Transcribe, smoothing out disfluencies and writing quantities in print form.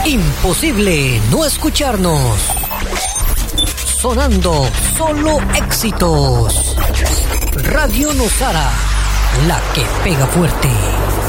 Imposible no escucharnos. Sonando solo éxitos. Radio Nosara, la que pega fuerte.